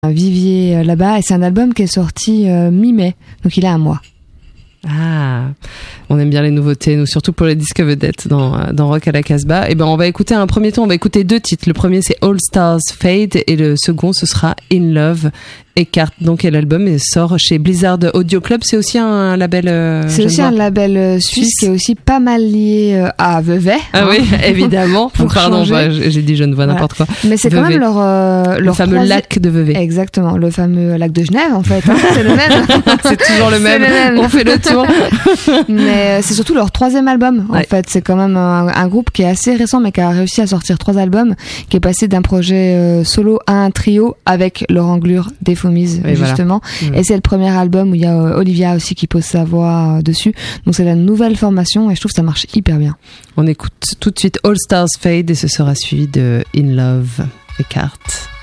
Vivier là-bas, et c'est un album qui est sorti mi-mai, donc il a un mois. Ah, on aime bien les nouveautés, nous, surtout pour les disques vedettes dans Rock à la Casbah. Et ben, on va écouter un premier temps, on va écouter 2 titres. Le premier, c'est All Stars Fade, et le second, ce sera In Love. Eckhart, donc, et l'album sort chez Blizzard Audio Club. C'est aussi un label. C'est aussi un label suisse qui est aussi pas mal lié à Vevey. Ah oui, évidemment. Pardon, j'ai dit Genevois, n'importe quoi. Mais c'est Vevey. Quand même leur fameux lac de Vevey. Exactement, le fameux lac de Genève, en fait. C'est le même. C'est toujours le même. On fait le tour. Mais c'est surtout leur 3e album. En fait, c'est quand même un groupe qui est assez récent, mais qui a réussi à sortir 3 albums, qui est passé d'un projet solo à un trio avec Laurent Glure des Fomise, justement. Voilà. Et c'est le premier album où il y a Olivia aussi qui pose sa voix dessus. Donc c'est la nouvelle formation et je trouve que ça marche hyper bien. On écoute tout de suite All Stars Fade et ce sera suivi de In Love, Eckhart.